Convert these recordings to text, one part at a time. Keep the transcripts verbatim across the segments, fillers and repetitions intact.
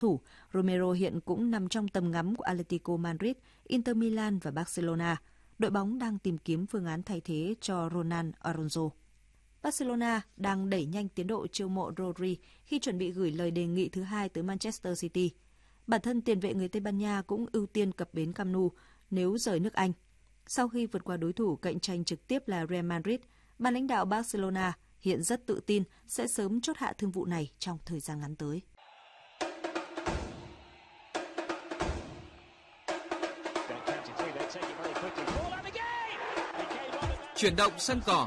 Thủ Romero hiện cũng nằm trong tầm ngắm của Atletico Madrid, Inter Milan và Barcelona. Đội bóng đang tìm kiếm phương án thay thế cho Ronald Araujo. Barcelona đang đẩy nhanh tiến độ chiêu mộ Rodri khi chuẩn bị gửi lời đề nghị thứ hai tới Manchester City. Bản thân tiền vệ người Tây Ban Nha cũng ưu tiên cập bến Camp Nou nếu rời nước Anh. Sau khi vượt qua đối thủ cạnh tranh trực tiếp là Real Madrid, ban lãnh đạo Barcelona hiện rất tự tin sẽ sớm chốt hạ thương vụ này trong thời gian ngắn tới. Chuyển động sân cỏ.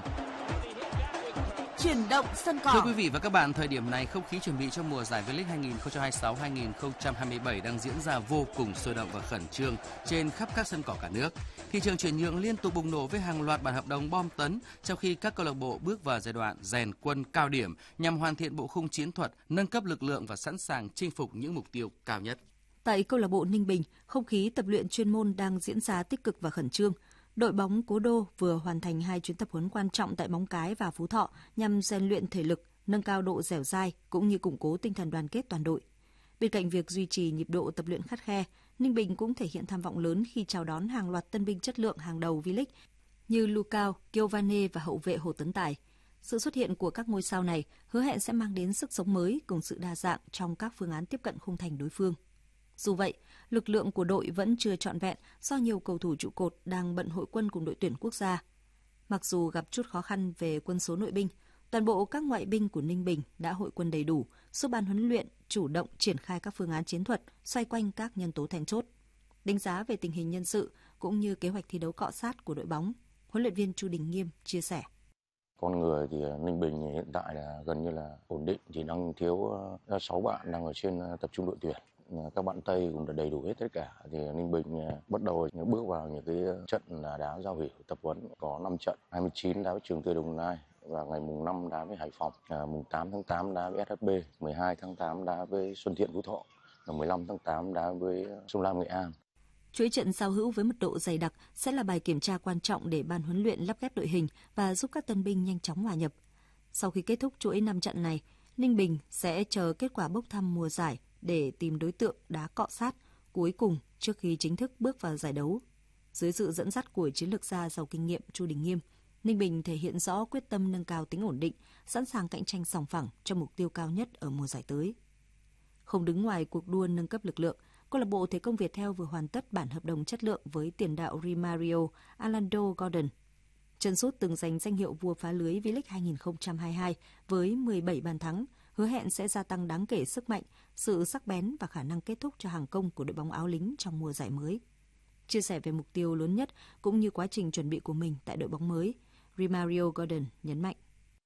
Chuyển động sân cỏ. Thưa quý vị và các bạn, thời điểm này không khí chuẩn bị cho mùa giải V-League hai không hai sáu hai không hai bảy đang diễn ra vô cùng sôi động và khẩn trương trên khắp các sân cỏ cả nước. Thị trường chuyển nhượng liên tục bùng nổ với hàng loạt bản hợp đồng bom tấn, trong khi các câu lạc bộ bước vào giai đoạn rèn quân cao điểm nhằm hoàn thiện bộ khung chiến thuật, nâng cấp lực lượng và sẵn sàng chinh phục những mục tiêu cao nhất. Tại câu lạc bộ Ninh Bình, không khí tập luyện chuyên môn đang diễn ra tích cực và khẩn trương. Đội bóng Cố Đô vừa hoàn thành hai chuyến tập huấn quan trọng tại Móng Cái và Phú Thọ nhằm rèn luyện thể lực, nâng cao độ dẻo dai cũng như củng cố tinh thần đoàn kết toàn đội. Bên cạnh việc duy trì nhịp độ tập luyện khắt khe, Ninh Bình cũng thể hiện tham vọng lớn khi chào đón hàng loạt tân binh chất lượng hàng đầu V-League như Lucao, Giovane và hậu vệ Hồ Tấn Tài. Sự xuất hiện của các ngôi sao này hứa hẹn sẽ mang đến sức sống mới cùng sự đa dạng trong các phương án tiếp cận khung thành đối phương. Dù vậy, lực lượng của đội vẫn chưa trọn vẹn do nhiều cầu thủ trụ cột đang bận hội quân cùng đội tuyển quốc gia. Mặc dù gặp chút khó khăn về quân số nội binh, toàn bộ các ngoại binh của Ninh Bình đã hội quân đầy đủ, giúp ban huấn luyện chủ động triển khai các phương án chiến thuật xoay quanh các nhân tố then chốt. Đánh giá về tình hình nhân sự cũng như kế hoạch thi đấu cọ sát của đội bóng, huấn luyện viên Chu Đình Nghiêm chia sẻ. Con người thì Ninh Bình hiện tại là gần như là ổn định, chỉ đang thiếu sáu bạn đang ở trên tập trung đội tuyển. Các bạn Tây cũng đã đầy đủ hết tất cả, thì Ninh Bình bắt đầu bước vào những cái trận là đá giao hữu tập huấn, có năm trận, hai mươi chín đá với Trường Tươi Đồng Nai, và ngày mùng năm đá với Hải Phòng, à, mùng tám tháng tám đá với ét hát bê, mười hai tháng tám đá với Xuân Thiện Phú Thọ, và mười lăm tháng tám đá với Sông Lam Nghệ An. Chuỗi trận giao hữu với mật độ dày đặc sẽ là bài kiểm tra quan trọng để ban huấn luyện lắp ghép đội hình và giúp các tân binh nhanh chóng hòa nhập. Sau khi kết thúc chuỗi năm trận này, Ninh Bình sẽ chờ kết quả bốc thăm mùa giải để tìm đối tượng đá cọ sát cuối cùng trước khi chính thức bước vào giải đấu. Dưới sự dẫn dắt của chiến lược gia giàu kinh nghiệm Chu Đình Nghiêm, Ninh Bình thể hiện rõ quyết tâm nâng cao tính ổn định, sẵn sàng cạnh tranh sòng phẳng cho mục tiêu cao nhất ở mùa giải tới. Không đứng ngoài cuộc đua nâng cấp lực lượng, câu lạc bộ Thế Công Viettel vừa hoàn tất bản hợp đồng chất lượng với tiền đạo Romario Orlando Gordon. Chân sút từng giành danh hiệu vua phá lưới V-League hai không hai hai với mười bảy bàn thắng, hứa hẹn sẽ gia tăng đáng kể sức mạnh, sự sắc bén và khả năng kết thúc cho hàng công của đội bóng áo lính trong mùa giải mới. Chia sẻ về mục tiêu lớn nhất cũng như quá trình chuẩn bị của mình tại đội bóng mới, Romario Gordon nhấn mạnh.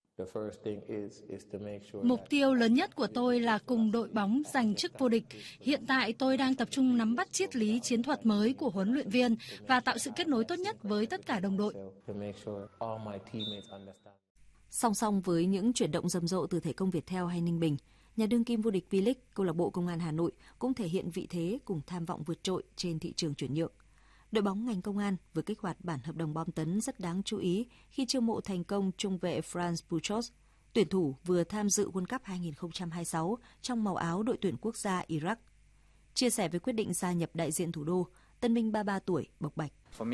Mục tiêu lớn nhất của tôi là cùng đội bóng giành chức vô địch. Hiện tại tôi đang tập trung nắm bắt triết lý chiến thuật mới của huấn luyện viên và tạo sự kết nối tốt nhất với tất cả đồng đội. Song song với những chuyển động rầm rộ từ Thể Công Viettel hay Ninh Bình, nhà đương kim vô địch V-League, câu lạc bộ Công an Hà Nội cũng thể hiện vị thế cùng tham vọng vượt trội trên thị trường chuyển nhượng. Đội bóng ngành công an vừa kích hoạt bản hợp đồng bom tấn rất đáng chú ý khi chiêu mộ thành công trung vệ Franz Puchos, tuyển thủ vừa tham dự World Cup hai không hai sáu trong màu áo đội tuyển quốc gia Iraq. Chia sẻ về quyết định gia nhập đại diện thủ đô, tân binh ba mươi ba tuổi bộc bạch.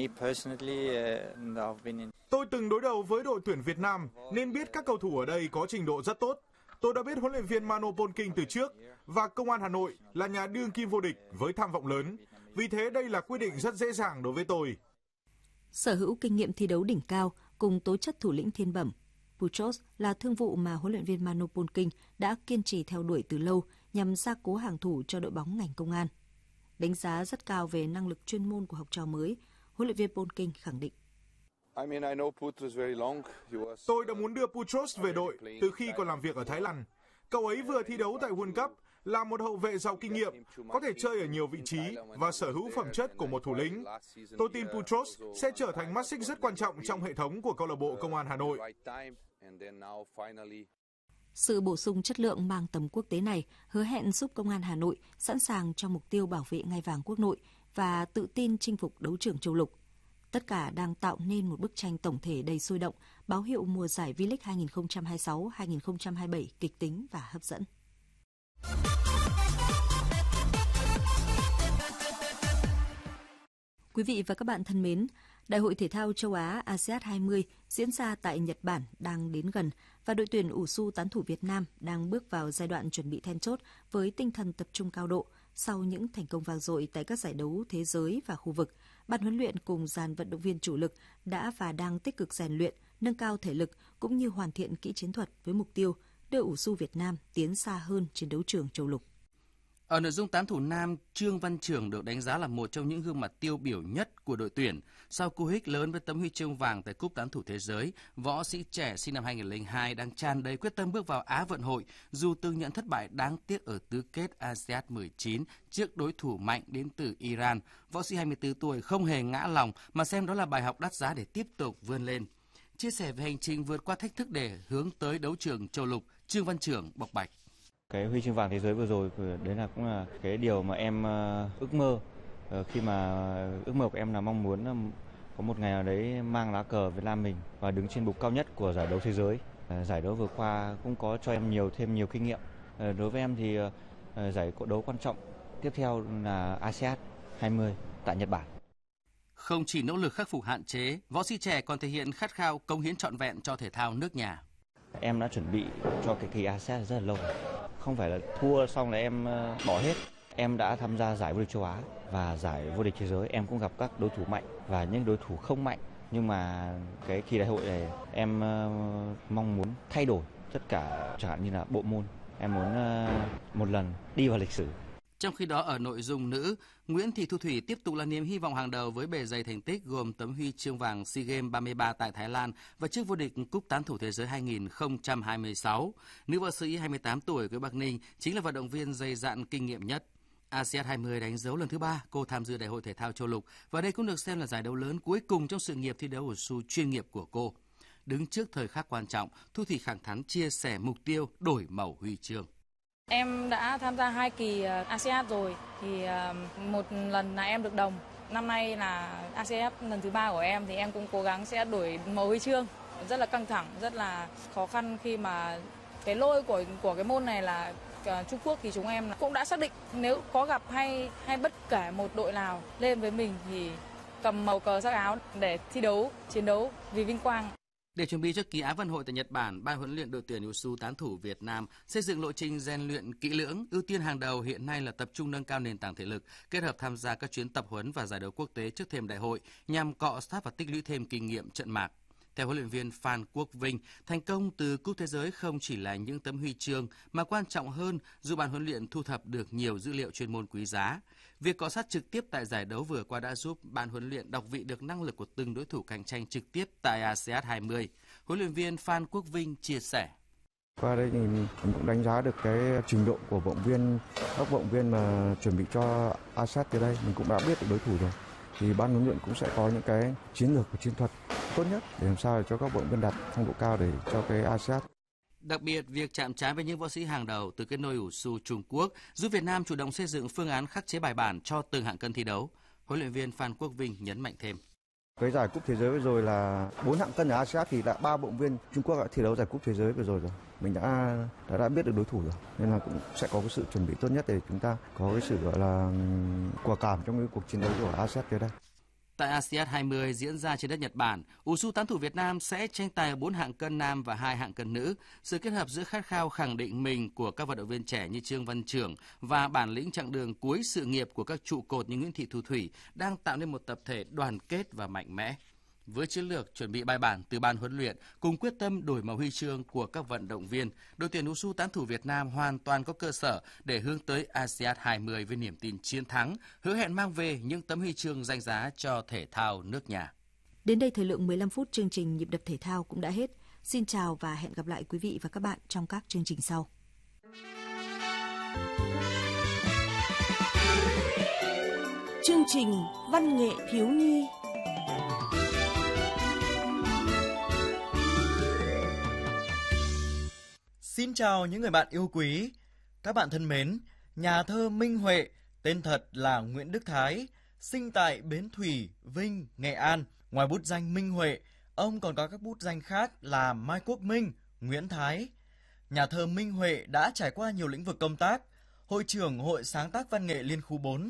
Tôi từng đối đầu với đội tuyển Việt Nam nên biết các cầu thủ ở đây có trình độ rất tốt. Tôi đã biết huấn luyện viên Mano Polking từ trước và Công an Hà Nội là nhà đương kim vô địch với tham vọng lớn. Vì thế đây là quyết định rất dễ dàng đối với tôi. Sở hữu kinh nghiệm thi đấu đỉnh cao cùng tố chất thủ lĩnh thiên bẩm, Puchos là thương vụ mà huấn luyện viên Mano Polking đã kiên trì theo đuổi từ lâu nhằm gia cố hàng thủ cho đội bóng ngành công an. Đánh giá rất cao về năng lực chuyên môn của học trò mới, huấn luyện viên Polking khẳng định. Tôi đã muốn đưa Puchos về đội từ khi còn làm việc ở Thái Lan. Cậu ấy vừa thi đấu tại World Cup, là một hậu vệ giàu kinh nghiệm, có thể chơi ở nhiều vị trí và sở hữu phẩm chất của một thủ lĩnh. Tôi tin Puchos sẽ trở thành mắt xích rất quan trọng trong hệ thống của câu lạc bộ Công an Hà Nội. Sự bổ sung chất lượng mang tầm quốc tế này hứa hẹn giúp Công an Hà Nội sẵn sàng cho mục tiêu bảo vệ ngai vàng quốc nội và tự tin chinh phục đấu trường châu lục. Tất cả đang tạo nên một bức tranh tổng thể đầy sôi động, báo hiệu mùa giải V-League hai không hai sáu hai không hai bảy kịch tính và hấp dẫn. Quý vị và các bạn thân mến, Đại hội thể thao châu Á a sê an hai mươi diễn ra tại Nhật Bản đang đến gần và đội tuyển ủ xu tán thủ Việt Nam đang bước vào giai đoạn chuẩn bị then chốt với tinh thần tập trung cao độ. Sau những thành công vang dội tại các giải đấu thế giới và khu vực, ban huấn luyện cùng dàn vận động viên chủ lực đã và đang tích cực rèn luyện, nâng cao thể lực cũng như hoàn thiện kỹ chiến thuật với mục tiêu đưa ủ xu Việt Nam tiến xa hơn trên đấu trường châu lục. Ở nội dung tán thủ nam, Trương Văn Trưởng được đánh giá là một trong những gương mặt tiêu biểu nhất của đội tuyển. Sau cú hích lớn với tấm huy chương vàng tại Cúp Tán thủ Thế giới, võ sĩ trẻ sinh năm hai không không hai đang tràn đầy quyết tâm bước vào Á vận hội dù từng nhận thất bại đáng tiếc ở tứ kết a sê an mười chín trước đối thủ mạnh đến từ Iran. Võ sĩ hai mươi tư tuổi không hề ngã lòng mà xem đó là bài học đắt giá để tiếp tục vươn lên. Chia sẻ về hành trình vượt qua thách thức để hướng tới đấu trường châu lục, Trương Văn Trưởng bộc bạch. Cái huy chương vàng thế giới vừa rồi, đấy là cũng là cái điều mà em ước mơ. Khi mà ước mơ của em là mong muốn có một ngày nào đấy mang lá cờ Việt Nam mình và đứng trên bục cao nhất của giải đấu thế giới. Giải đấu vừa qua cũng có cho em nhiều thêm nhiều kinh nghiệm. Đối với em thì giải đấu quan trọng tiếp theo là a sê an hai mươi tại Nhật Bản. Không chỉ nỗ lực khắc phục hạn chế, võ sĩ trẻ còn thể hiện khát khao cống hiến trọn vẹn cho thể thao nước nhà. Em đã chuẩn bị cho cái kỳ a sê an rất là lâu. Không phải là thua xong là em bỏ hết. Em đã tham gia giải vô địch châu Á và giải vô địch thế giới. Em cũng gặp các đối thủ mạnh và những đối thủ không mạnh. Nhưng mà cái kỳ đại hội này em mong muốn thay đổi tất cả, chẳng hạn như là bộ môn. Em muốn một lần đi vào lịch sử. Trong khi đó ở nội dung nữ, Nguyễn Thị Thu Thủy tiếp tục là niềm hy vọng hàng đầu với bề dày thành tích gồm tấm huy chương vàng SEA Games ba mươi ba tại Thái Lan và chức vô địch Cúp Tán thủ Thế giới hai không hai sáu. Nữ võ sĩ hai mươi tám tuổi của Bắc Ninh chính là vận động viên dày dặn kinh nghiệm nhất. a sê an hai mươi đánh dấu lần thứ ba cô tham dự Đại hội thể thao châu lục và đây cũng được xem là giải đấu lớn cuối cùng trong sự nghiệp thi đấu ủ xu chuyên nghiệp của cô. Đứng trước thời khắc quan trọng, Thu Thủy thẳng thắn chia sẻ mục tiêu đổi màu huy chương. Em đã tham gia hai kỳ a sê an rồi, thì một lần là em được đồng. Năm nay là a sê an lần thứ ba của em thì em cũng cố gắng sẽ đổi màu huy chương. Rất là căng thẳng, rất là khó khăn khi mà cái lôi của của cái môn này là Trung Quốc thì chúng em cũng đã xác định nếu có gặp hay hay bất kể một đội nào lên với mình thì cầm màu cờ sắc áo để thi đấu, chiến đấu vì vinh quang. Để chuẩn bị cho kỳ Á vận hội tại Nhật Bản, ban huấn luyện đội tuyển ủ xu tán thủ Việt Nam xây dựng lộ trình rèn luyện kỹ lưỡng, ưu tiên hàng đầu hiện nay là tập trung nâng cao nền tảng thể lực, kết hợp tham gia các chuyến tập huấn và giải đấu quốc tế trước thềm đại hội nhằm cọ sát và tích lũy thêm kinh nghiệm trận mạc. Theo huấn luyện viên Phan Quốc Vinh, thành công từ Cúp Thế giới không chỉ là những tấm huy chương mà quan trọng hơn dù ban huấn luyện thu thập được nhiều dữ liệu chuyên môn quý giá. Việc cọ sát trực tiếp tại giải đấu vừa qua đã giúp ban huấn luyện đọc vị được năng lực của từng đối thủ cạnh tranh trực tiếp tại a sê an hai mươi. Huấn luyện viên Phan Quốc Vinh chia sẻ. Qua đây thì mình cũng đánh giá được cái trình độ của vận động viên, các vận động viên mà chuẩn bị cho a sê an tới đây, mình cũng đã biết được đối thủ rồi. Thì ban huấn luyện cũng sẽ có những cái chiến lược và chiến thuật tốt nhất để làm sao để cho các vận động viên đạt phong độ cao để cho cái a sê an. Đặc biệt, việc chạm trán với những võ sĩ hàng đầu từ cái nôi ủ xu Trung Quốc giúp Việt Nam chủ động xây dựng phương án khắc chế bài bản cho từng hạng cân thi đấu. Huấn luyện viên Phan Quốc Vinh nhấn mạnh thêm. Cái giải cúp thế giới vừa rồi là bốn hạng cân ở a sê an thì đã ba vận động viên Trung Quốc đã thi đấu giải cúp thế giới vừa rồi rồi. Mình đã đã, đã biết được đối thủ rồi, nên là cũng sẽ có cái sự chuẩn bị tốt nhất để chúng ta có cái sự gọi là quả cảm trong cái cuộc chiến đấu của a sê an tới đây. Tại a sê an hai mươi diễn ra trên đất Nhật Bản, ủ xu tán thủ Việt Nam sẽ tranh tài ở bốn hạng cân nam và hai hạng cân nữ. Sự kết hợp giữa khát khao khẳng định mình của các vận động viên trẻ như Trương Văn Trưởng và bản lĩnh chặng đường cuối sự nghiệp của các trụ cột như Nguyễn Thị Thu Thủy đang tạo nên một tập thể đoàn kết và mạnh mẽ. Với chiến lược chuẩn bị bài bản từ ban huấn luyện cùng quyết tâm đổi màu huy chương của các vận động viên, đội tuyển ủ xu tán thủ Việt Nam hoàn toàn có cơ sở để hướng tới a sê an hai mươi với niềm tin chiến thắng, hứa hẹn mang về những tấm huy chương danh giá cho thể thao nước nhà. Đến đây thời lượng mười lăm phút chương trình Nhịp đập thể thao cũng đã hết. Xin chào và hẹn gặp lại quý vị và các bạn trong các chương trình sau. Chương trình Văn nghệ thiếu nhi. Xin chào những người bạn yêu quý. Các bạn thân mến, nhà thơ Minh Huệ, tên thật là Nguyễn Đức Thái, sinh tại Bến Thủy, Vinh, Nghệ An. Ngoài bút danh Minh Huệ, ông còn có các bút danh khác là Mai Quốc Minh, Nguyễn Thái. Nhà thơ Minh Huệ đã trải qua nhiều lĩnh vực công tác: hội trưởng Hội Sáng tác Văn nghệ Liên khu bốn,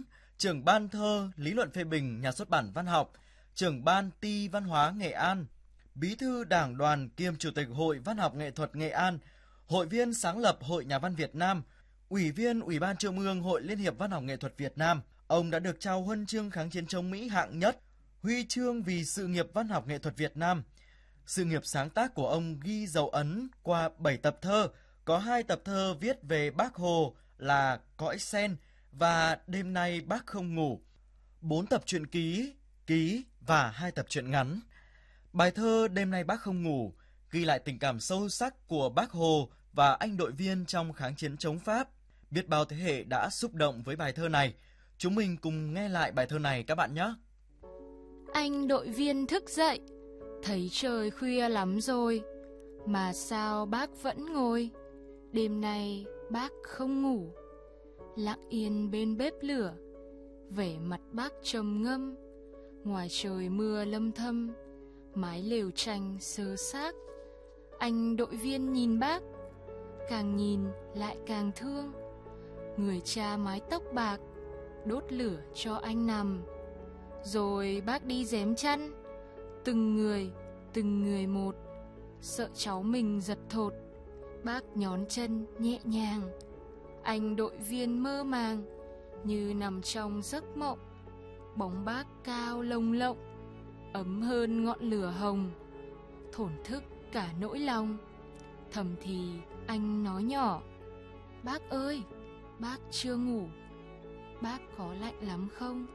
trưởng ban thơ, lý luận phê bình, nhà xuất bản Văn học, trưởng ban Ty Văn hóa Nghệ An, bí thư Đảng đoàn kiêm Chủ tịch Hội Văn học Nghệ thuật Nghệ An, hội viên sáng lập Hội Nhà văn Việt Nam, ủy viên Ủy ban Trung ương Hội Liên hiệp Văn học Nghệ thuật Việt Nam. Ông đã được trao huân chương kháng chiến chống Mỹ hạng nhất, huy chương vì sự nghiệp văn học nghệ thuật Việt Nam. Sự nghiệp sáng tác của ông ghi dấu ấn qua bảy tập thơ, có hai tập thơ viết về Bác Hồ là Cõi Sen và Đêm nay bác không ngủ, bốn tập truyện ký, ký và hai tập truyện ngắn. Bài thơ Đêm nay bác không ngủ ghi lại tình cảm sâu sắc của Bác Hồ và anh đội viên trong kháng chiến chống Pháp. Biết bao thế hệ đã xúc động với bài thơ này. Chúng mình cùng nghe lại bài thơ này các bạn nhé. Anh đội viên thức dậy, thấy trời khuya lắm rồi, mà sao bác vẫn ngồi, đêm nay bác không ngủ. Lặng yên bên bếp lửa, vẻ mặt bác trầm ngâm, ngoài trời mưa lâm thâm, mái lều tranh sơ xác. Anh đội viên nhìn bác, càng nhìn lại càng thương. Người cha mái tóc bạc, đốt lửa cho anh nằm. Rồi bác đi rém chăn, từng người, từng người một, sợ cháu mình giật thột. Bác nhón chân nhẹ nhàng. Anh đội viên mơ màng, như nằm trong giấc mộng. Bóng bác cao lồng lộng, ấm hơn ngọn lửa hồng, thổn thức cả nỗi lòng. Thầm thì anh nói nhỏ: bác ơi, bác chưa ngủ, bác có lạnh lắm không?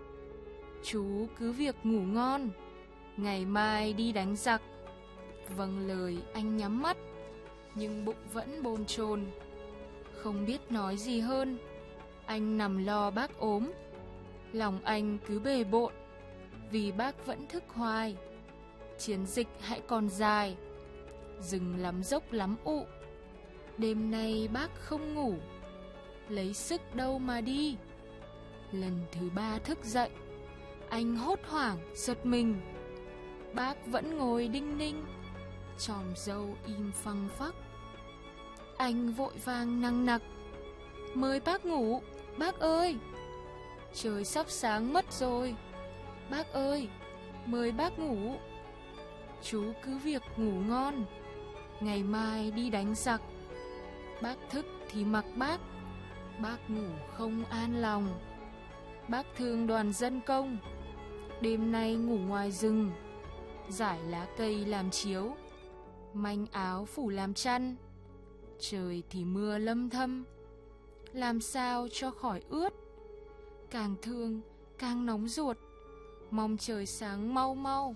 Chú cứ việc ngủ ngon, ngày mai đi đánh giặc. Vâng lời anh nhắm mắt, nhưng bụng vẫn bồn chồn, không biết nói gì hơn. Anh nằm lo bác ốm, lòng anh cứ bề bộn, vì bác vẫn thức hoài. Chiến dịch hãy còn dài, rừng lắm dốc lắm ụ, đêm nay bác không ngủ, lấy sức đâu mà đi. Lần thứ ba thức dậy, anh hốt hoảng giật mình. Bác vẫn ngồi đinh ninh, chòm râu im phăng phắc. Anh vội vàng nằng nặc: mời bác ngủ, bác ơi. Trời sắp sáng mất rồi, bác ơi, mời bác ngủ. Chú cứ việc ngủ ngon, ngày mai đi đánh giặc. Bác thức thì mặc bác, bác ngủ không an lòng. Bác thương đoàn dân công, đêm nay ngủ ngoài rừng, rải lá cây làm chiếu, manh áo phủ làm chăn. Trời thì mưa lâm thâm, làm sao cho khỏi ướt. Càng thương càng nóng ruột, mong trời sáng mau mau.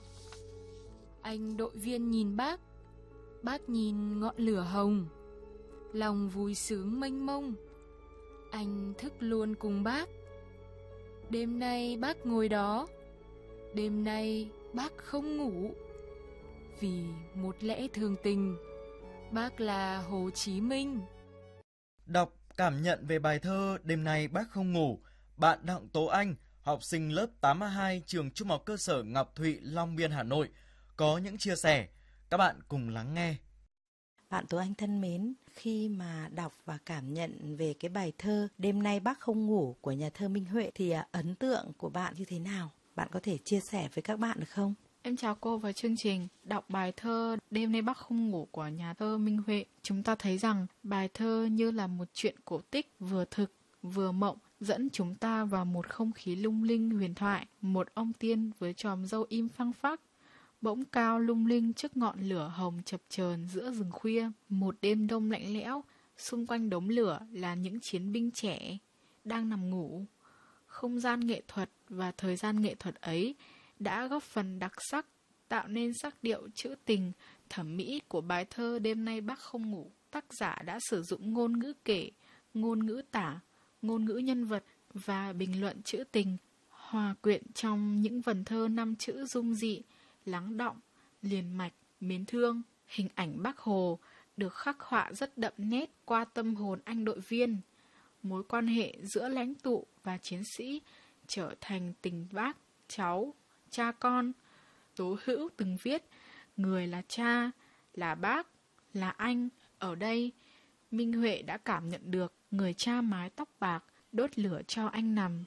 Anh đội viên nhìn bác, bác nhìn ngọn lửa hồng, lòng vui sướng mênh mông. Anh thức luôn cùng bác. Đêm nay bác ngồi đó, đêm nay bác không ngủ, vì một lẽ thường tình, bác là Hồ Chí Minh. Đọc cảm nhận về bài thơ Đêm nay bác không ngủ, bạn Đặng Tố Anh, học sinh lớp tám A hai trường Trung học cơ sở Ngọc Thụy, Long Biên, Hà Nội, có những chia sẻ. Các bạn cùng lắng nghe. Bạn Tố Anh thân mến, khi mà đọc và cảm nhận về cái bài thơ Đêm nay bác không ngủ của nhà thơ Minh Huệ thì ấn tượng của bạn như thế nào? Bạn có thể chia sẻ với các bạn được không? Em chào cô và chương trình. Đọc bài thơ Đêm nay bác không ngủ của nhà thơ Minh Huệ, chúng ta thấy rằng bài thơ như là một chuyện cổ tích vừa thực vừa mộng, dẫn chúng ta vào một không khí lung linh huyền thoại. Một ông tiên với chòm râu im phăng phắc, bỗng cao lung linh trước ngọn lửa hồng chập chờn giữa rừng khuya. Một đêm đông lạnh lẽo, xung quanh đống lửa là những chiến binh trẻ đang nằm ngủ. Không gian nghệ thuật và thời gian nghệ thuật ấy đã góp phần đặc sắc, tạo nên sắc điệu trữ tình, thẩm mỹ của bài thơ Đêm nay bác không ngủ. Tác giả đã sử dụng ngôn ngữ kể, ngôn ngữ tả, ngôn ngữ nhân vật và bình luận trữ tình, hòa quyện trong những vần thơ năm chữ dung dị, lắng đọng, liền mạch, mến thương. Hình ảnh Bác Hồ được khắc họa rất đậm nét qua tâm hồn anh đội viên. Mối quan hệ giữa lãnh tụ và chiến sĩ trở thành tình bác, cháu, cha con. Tố Hữu từng viết: người là cha, là bác, là anh. Ở đây, Minh Huệ đã cảm nhận được người cha mái tóc bạc đốt lửa cho anh nằm,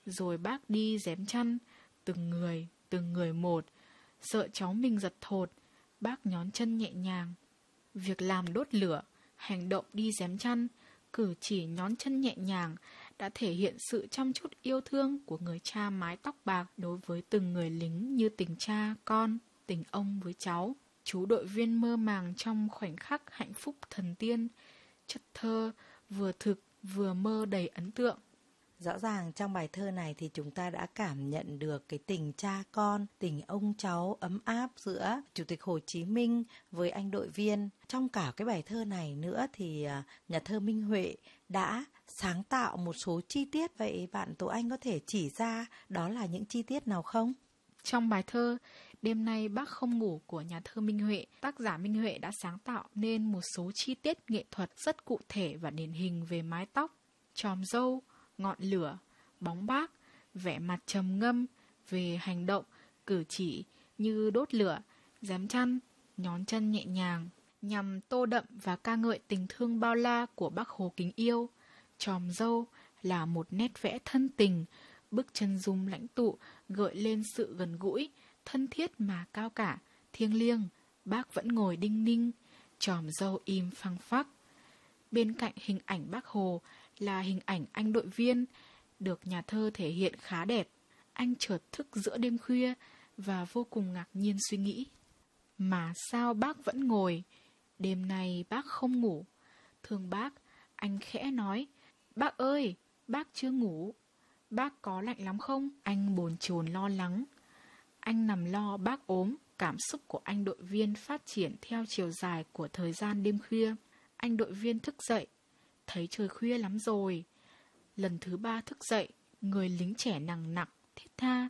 Rồi bác đi rém chăn, từng người, từng người một. Sợ cháu mình giật thột, bác nhón chân nhẹ nhàng. Việc làm đốt lửa, hành động đi rém chăn, cử chỉ nhón chân nhẹ nhàng đã thể hiện sự chăm chút yêu thương của người cha mái tóc bạc đối với từng người lính như tình cha, con, tình ông với cháu. Chú đội viên mơ màng trong khoảnh khắc hạnh phúc thần tiên, chất thơ, vừa thực, vừa mơ đầy ấn tượng. Rõ ràng trong bài thơ này thì chúng ta đã cảm nhận được cái tình cha con, tình ông cháu ấm áp giữa Chủ tịch Hồ Chí Minh với anh đội viên. Trong cả cái bài thơ này nữa thì nhà thơ Minh Huệ đã sáng tạo một số chi tiết. Vậy bạn Tố Anh có thể chỉ ra đó là những chi tiết nào không? Trong bài thơ Đêm nay bác không ngủ của nhà thơ Minh Huệ, tác giả Minh Huệ đã sáng tạo nên một số chi tiết nghệ thuật rất cụ thể và điển hình về mái tóc, chòm râu, ngọn lửa, bóng bác, vẻ mặt trầm ngâm, về hành động, cử chỉ như đốt lửa, rém chăn, nhón chân nhẹ nhàng, nhằm tô đậm và ca ngợi tình thương bao la của bác Hồ kính yêu. Chòm râu là một nét vẽ thân tình, bức chân dung lãnh tụ gợi lên sự gần gũi, thân thiết mà cao cả, thiêng liêng. Bác vẫn ngồi đinh ninh, chòm râu im phăng phắc. Bên cạnh hình ảnh bác Hồ là hình ảnh anh đội viên, được nhà thơ thể hiện khá đẹp. Anh chợt thức giữa đêm khuya và vô cùng ngạc nhiên suy nghĩ. Mà sao bác vẫn ngồi? Đêm nay bác không ngủ. Thương bác, anh khẽ nói. Bác ơi, bác chưa ngủ. Bác có lạnh lắm không? Anh bồn chồn lo lắng. Anh nằm lo bác ốm. Cảm xúc của anh đội viên phát triển theo chiều dài của thời gian đêm khuya. Anh đội viên thức dậy, thấy trời khuya lắm rồi. Lần thứ ba thức dậy, người lính trẻ nằng nặc, thiết tha.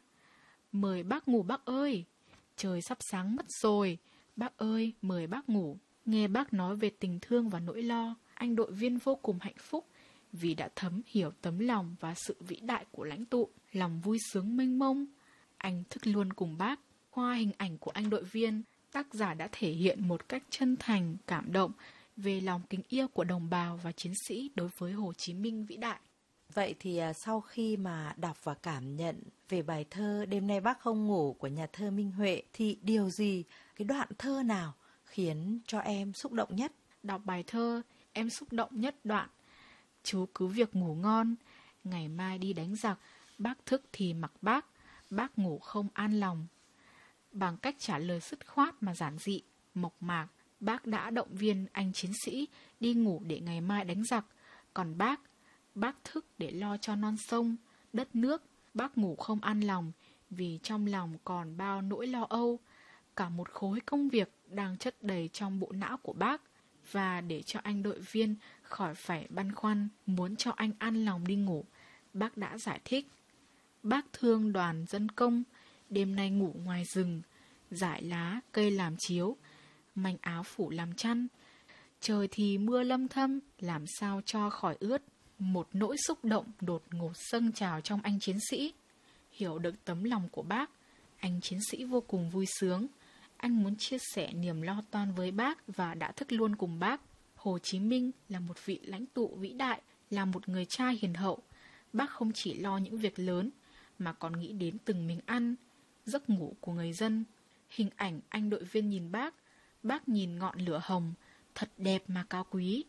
Mời bác ngủ bác ơi, trời sắp sáng mất rồi. Bác ơi, mời bác ngủ. Nghe bác nói về tình thương và nỗi lo, anh đội viên vô cùng hạnh phúc vì đã thấm hiểu tấm lòng và sự vĩ đại của lãnh tụ. Lòng vui sướng mênh mông, anh thức luôn cùng bác. Qua hình ảnh của anh đội viên, tác giả đã thể hiện một cách chân thành, cảm động về lòng kính yêu của đồng bào và chiến sĩ đối với Hồ Chí Minh vĩ đại. Vậy thì sau khi mà đọc và cảm nhận về bài thơ Đêm nay bác không ngủ của nhà thơ Minh Huệ thì điều gì, cái đoạn thơ nào khiến cho em xúc động nhất? Đọc bài thơ, em xúc động nhất đoạn chú cứ việc ngủ ngon, ngày mai đi đánh giặc, bác thức thì mặc bác, bác ngủ không an lòng. Bằng cách trả lời dứt khoát mà giản dị, mộc mạc, bác đã động viên anh chiến sĩ đi ngủ để ngày mai đánh giặc. Còn bác, bác thức để lo cho non sông, đất nước. Bác ngủ không an lòng vì trong lòng còn bao nỗi lo âu. Cả một khối công việc đang chất đầy trong bộ não của bác. Và để cho anh đội viên khỏi phải băn khoăn muốn cho anh an lòng đi ngủ, bác đã giải thích. Bác thương đoàn dân công, đêm nay ngủ ngoài rừng, rải lá, cây làm chiếu, manh áo phủ làm chăn. Trời thì mưa lâm thâm, làm sao cho khỏi ướt. Một nỗi xúc động đột ngột dâng trào trong anh chiến sĩ. Hiểu được tấm lòng của bác, anh chiến sĩ vô cùng vui sướng. Anh muốn chia sẻ niềm lo toan với bác và đã thức luôn cùng bác. Hồ Chí Minh là một vị lãnh tụ vĩ đại, là một người cha hiền hậu. Bác không chỉ lo những việc lớn, mà còn nghĩ đến từng miếng ăn, giấc ngủ của người dân. Hình ảnh anh đội viên nhìn bác, bác nhìn ngọn lửa hồng, thật đẹp mà cao quý.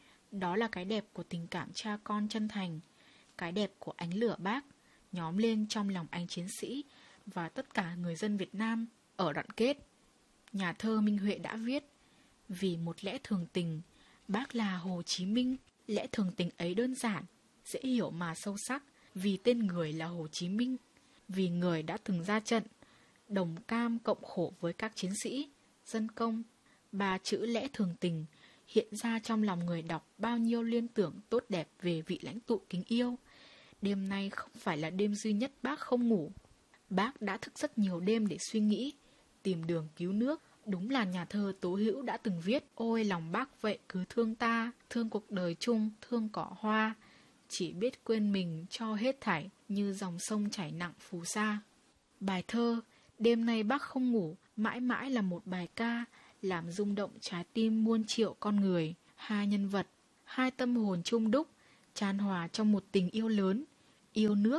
Đó là cái đẹp của tình cảm cha con chân thành, cái đẹp của ánh lửa bác, nhóm lên trong lòng anh chiến sĩ và tất cả người dân Việt Nam. Ở đoạn kết, nhà thơ Minh Huệ đã viết: vì một lẽ thường tình, bác là Hồ Chí Minh. Lẽ thường tình ấy đơn giản, dễ hiểu mà sâu sắc, vì tên người là Hồ Chí Minh, vì người đã từng ra trận, đồng cam cộng khổ với các chiến sĩ, dân công. Ba chữ lẽ thường tình hiện ra trong lòng người đọc bao nhiêu liên tưởng tốt đẹp về vị lãnh tụ kính yêu. Đêm nay không phải là đêm duy nhất bác không ngủ. Bác đã thức rất nhiều đêm để suy nghĩ, tìm đường cứu nước. Đúng là nhà thơ Tố Hữu đã từng viết: ôi lòng bác vậy cứ thương ta, thương cuộc đời chung, thương cỏ hoa, chỉ biết quên mình cho hết thảy, như dòng sông chảy nặng phù sa. Bài thơ Đêm nay bác không ngủ mãi mãi là một bài ca làm rung động trái tim muôn triệu con người. Hai nhân vật, hai tâm hồn chung đúc, chan hòa trong một tình yêu lớn, yêu nước,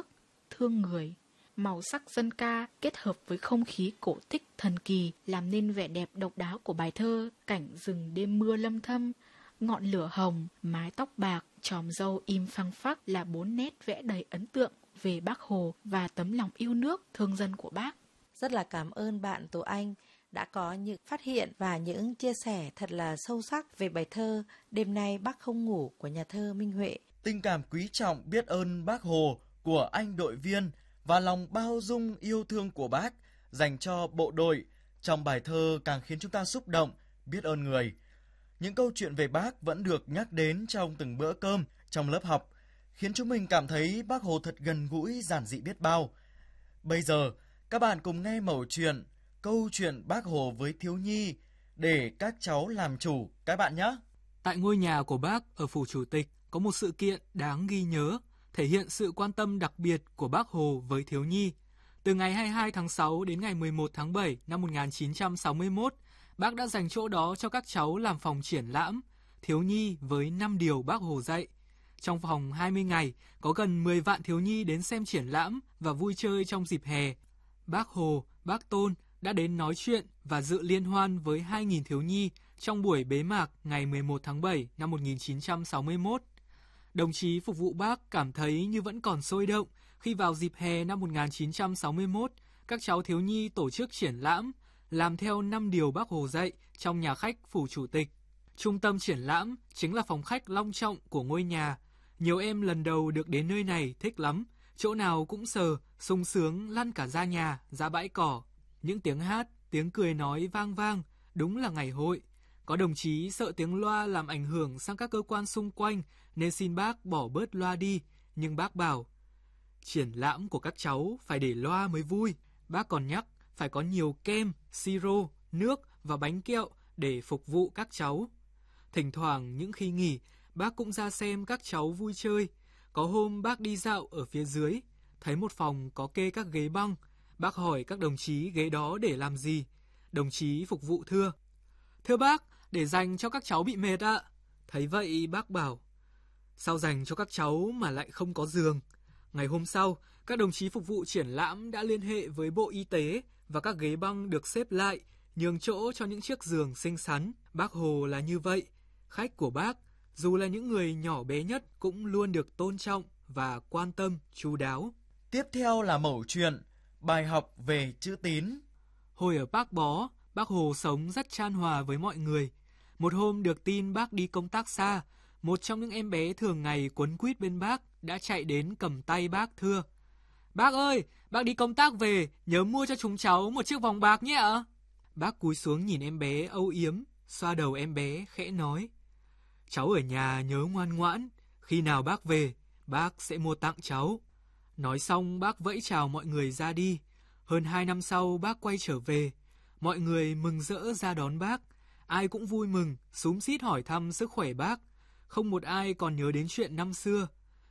thương người. Màu sắc dân ca kết hợp với không khí cổ tích thần kỳ làm nên vẻ đẹp độc đáo của bài thơ. Cảnh rừng đêm mưa lâm thâm, ngọn lửa hồng, mái tóc bạc, chòm râu im phăng phắc là bốn nét vẽ đầy ấn tượng về Bác Hồ và tấm lòng yêu nước, thương dân của Bác. Rất là cảm ơn bạn Tố Anh đã có những phát hiện và những chia sẻ thật là sâu sắc về bài thơ Đêm nay Bác không ngủ của nhà thơ Minh Huệ. Tình cảm quý trọng biết ơn Bác Hồ của anh đội viên và lòng bao dung yêu thương của Bác dành cho bộ đội trong bài thơ càng khiến chúng ta xúc động, biết ơn người. Những câu chuyện về Bác vẫn được nhắc đến trong từng bữa cơm, trong lớp học, khiến chúng mình cảm thấy Bác Hồ thật gần gũi, giản dị biết bao. Bây giờ, các bạn cùng nghe mẩu chuyện Câu chuyện Bác Hồ với thiếu nhi để các cháu làm chủ các bạn nhé. Tại ngôi nhà của Bác ở Phủ Chủ tịch có một sự kiện đáng ghi nhớ, thể hiện sự quan tâm đặc biệt của Bác Hồ với thiếu nhi. Từ ngày hai mươi hai tháng sáu đến ngày mười một tháng bảy năm một nghìn chín trăm sáu mươi mốt, Bác đã dành chỗ đó cho các cháu làm phòng triển lãm thiếu nhi với năm điều Bác Hồ dạy. Trong vòng hai mươi ngày, có gần mười vạn thiếu nhi đến xem triển lãm và vui chơi trong dịp hè. Bác Hồ, Bác Tôn đã đến nói chuyện và dự liên hoan với hai nghìn thiếu nhi trong buổi bế mạc ngày mười một tháng bảy năm một nghìn chín trăm sáu mươi mốt. Đồng chí phục vụ Bác cảm thấy như vẫn còn sôi động khi vào dịp hè năm một nghìn chín trăm sáu mươi mốt, các cháu thiếu nhi tổ chức triển lãm, làm theo năm điều Bác Hồ dạy trong nhà khách Phủ Chủ tịch. Trung tâm triển lãm chính là phòng khách long trọng của ngôi nhà. Nhiều em lần đầu được đến nơi này thích lắm, chỗ nào cũng sờ, sung sướng lăn cả ra nhà, ra bãi cỏ. Những tiếng hát, tiếng cười nói vang vang, đúng là ngày hội. Có đồng chí sợ tiếng loa làm ảnh hưởng sang các cơ quan xung quanh nên xin Bác bỏ bớt loa đi, nhưng Bác bảo triển lãm của các cháu phải để loa mới vui. Bác còn nhắc phải có nhiều kem, siro, nước và bánh kẹo để phục vụ các cháu. Thỉnh thoảng những khi nghỉ, Bác cũng ra xem các cháu vui chơi. Có hôm Bác đi dạo ở phía dưới, thấy một phòng có kê các ghế băng. Bác hỏi các đồng chí ghế đó để làm gì. Đồng chí phục vụ thưa: "Thưa Bác, để dành cho các cháu bị mệt ạ." Thấy vậy Bác bảo: "Sao dành cho các cháu mà lại không có giường?" Ngày hôm sau, các đồng chí phục vụ triển lãm đã liên hệ với Bộ Y tế và các ghế băng được xếp lại, nhường chỗ cho những chiếc giường xinh xắn. Bác Hồ là như vậy. Khách của Bác, dù là những người nhỏ bé nhất, cũng luôn được tôn trọng và quan tâm chu đáo. Tiếp theo là mẩu chuyện bài học về chữ tín. Hồi ở Bác Bó, Bác Hồ sống rất chan hòa với mọi người. Một hôm được tin Bác đi công tác xa, một trong những em bé thường ngày quấn quýt bên Bác đã chạy đến cầm tay Bác thưa: "Bác ơi, bác đi công tác về, nhớ mua cho chúng cháu một chiếc vòng bạc nhé ạ." Bác cúi xuống nhìn em bé âu yếm, xoa đầu em bé khẽ nói: "Cháu ở nhà nhớ ngoan ngoãn, khi nào bác về, bác sẽ mua tặng cháu." Nói xong Bác vẫy chào mọi người ra đi. Hơn hai năm sau Bác quay trở về. Mọi người mừng rỡ ra đón Bác. Ai cũng vui mừng, xúm xít hỏi thăm sức khỏe Bác. Không một ai còn nhớ đến chuyện năm xưa.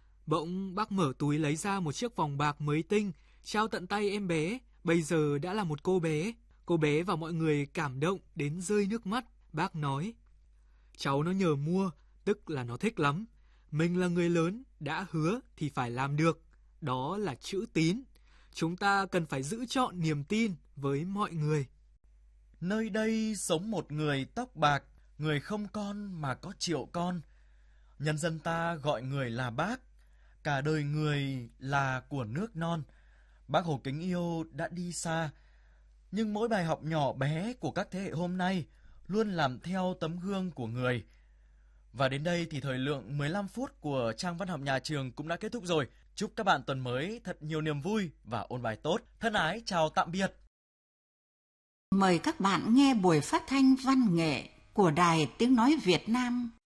Bỗng Bác mở túi lấy ra một chiếc vòng bạc mới tinh, trao tận tay em bé, bây giờ đã là một cô bé. Cô bé và mọi người cảm động đến rơi nước mắt. Bác nói: "Cháu nó nhờ mua, tức là nó thích lắm. Mình là người lớn, đã hứa thì phải làm được. Đó là chữ tín. Chúng ta cần phải giữ trọn niềm tin với mọi người." Nơi đây sống một người tóc bạc, người không con mà có triệu con. Nhân dân ta gọi người là Bác, cả đời người là của nước non. Bác Hồ kính yêu đã đi xa, nhưng mỗi bài học nhỏ bé của các thế hệ hôm nay luôn làm theo tấm gương của người. Và đến đây thì thời lượng mười lăm phút của trang văn học nhà trường cũng đã kết thúc rồi. Chúc các bạn tuần mới thật nhiều niềm vui và ôn bài tốt. Thân ái chào tạm biệt. Mời các bạn nghe buổi phát thanh văn nghệ của Đài Tiếng Nói Việt Nam